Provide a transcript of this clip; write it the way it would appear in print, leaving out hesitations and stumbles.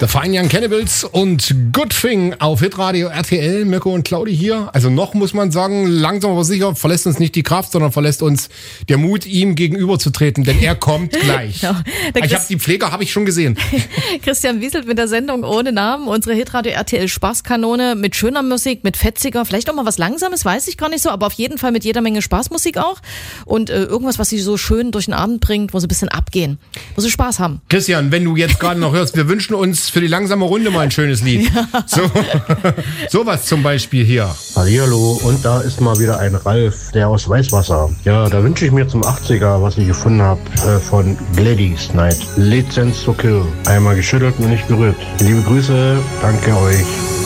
Der Fine Young Cannibals und Good Thing auf Hitradio RTL. Mirko und Claudi hier. Also noch muss man sagen, langsam aber sicher verlässt uns nicht die Kraft, sondern verlässt uns der Mut, ihm gegenüberzutreten, denn er kommt gleich. Genau. Die Pfleger habe ich schon gesehen. Christian Wieselt mit der Sendung ohne Namen, unsere Hitradio RTL Spaßkanone mit schöner Musik, mit fetziger, vielleicht auch mal was Langsames, weiß ich gar nicht so, aber auf jeden Fall mit jeder Menge Spaßmusik auch und irgendwas, was sie so schön durch den Abend bringt, wo sie ein bisschen abgehen, wo sie Spaß haben. Christian, wenn du jetzt gerade noch hörst, wir wünschen uns für die langsame Runde mal ein schönes Lied. Ja. Sowas zum Beispiel hier. Hallihallo, und da ist mal wieder ein Ralf, der aus Weißwasser. Ja, da wünsche ich mir zum 80er, was ich gefunden habe, von Gladys Knight. Lizenz to Kill. Einmal geschüttelt und nicht berührt. Liebe Grüße, danke euch.